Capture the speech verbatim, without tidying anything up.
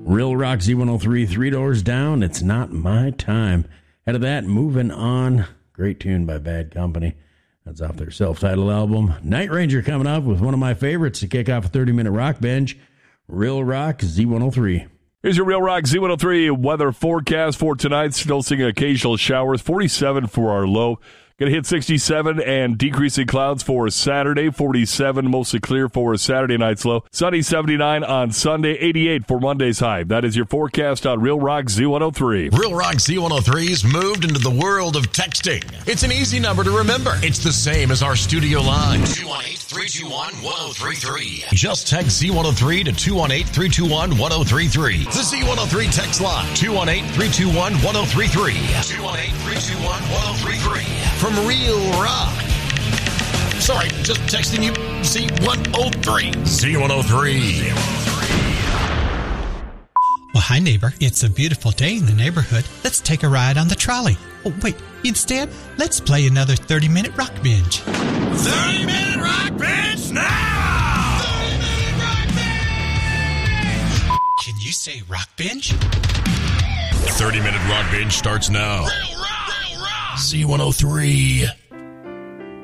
Real Rock Z one oh three, Three Doors Down, It's Not My Time. Out of that, Moving On. Great tune by Bad Company. That's off their self-titled album. Night Ranger coming up with one of my favorites to kick off a thirty-minute rock binge. Real Rock Z one oh three. Here's your Real Rock Z one oh three weather forecast for tonight. Still seeing occasional showers. forty-seven for our low. Going to hit sixty-seven and decreasing clouds for Saturday. forty-seven, mostly clear for Saturday night's low. Sunny, seventy-nine on Sunday. eighty-eight for Monday's high. That is your forecast on Real Rock Z one oh three. Real Rock Z one oh three's moved into the world of texting. It's an easy number to remember. It's the same as our studio line. two one eight, three two one, one oh three three. Just text Z one oh three to two one eight, three two one, one oh three three. The Z one oh three text line. two one eight, three two one, one oh three three. two one eight, three two one, one oh three three. From Real Rock. Sorry, just texting you Z one oh three. Z one oh three. Well, hi, neighbor. It's a beautiful day in the neighborhood. Let's take a ride on the trolley. Oh, wait. Instead, let's play another thirty-minute rock binge. thirty-minute rock binge now! thirty-minute rock binge! Can you say rock binge? thirty-minute rock binge starts now. Real Rock! Real Rock! Z one oh three.